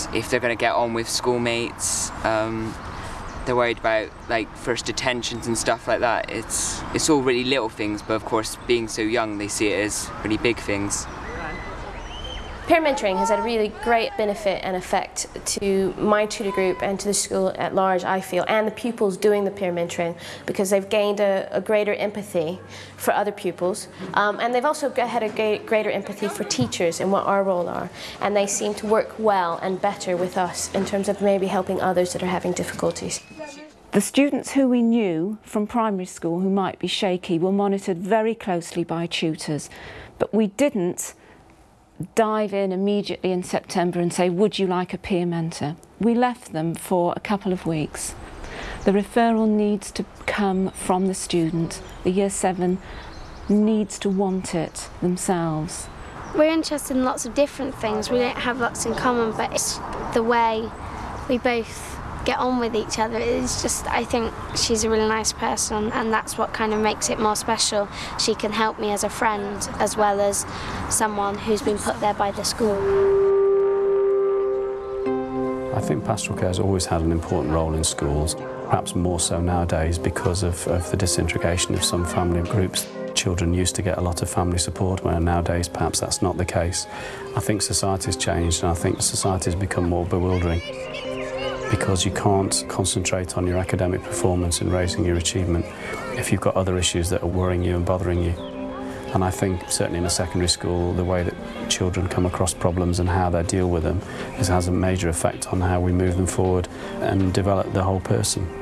if they're going to get on with schoolmates. They're worried about like first detentions and stuff like that. It's all really little things, but of course being so young they see it as really big things. Peer mentoring has had a really great benefit and effect to my tutor group and to the school at large, I feel, and the pupils doing the peer mentoring, because they've gained a greater empathy for other pupils, and they've also had a greater empathy for teachers and what our role are, and they seem to work well and better with us in terms of maybe helping others that are having difficulties. The students who we knew from primary school who might be shaky were monitored very closely by tutors, but we didn't dive in immediately in September and say, would you like a peer mentor? We left them for a couple of weeks. The referral needs to come from the student. The Year 7 needs to want it themselves. We're interested in lots of different things. We don't have lots in common, but it's the way we both get on with each other. It's just, I think she's a really nice person, and that's what kind of makes it more special. She can help me as a friend as well as someone who's been put there by the school. I think pastoral care has always had an important role in schools, perhaps more so nowadays because of the disintegration of some family groups. Children used to get a lot of family support, where nowadays perhaps that's not the case. I think society's changed, and I think society's become more bewildering, because you can't concentrate on your academic performance and raising your achievement if you've got other issues that are worrying you and bothering you. And I think certainly in a secondary school, the way that children come across problems and how they deal with them has a major effect on how we move them forward and develop the whole person.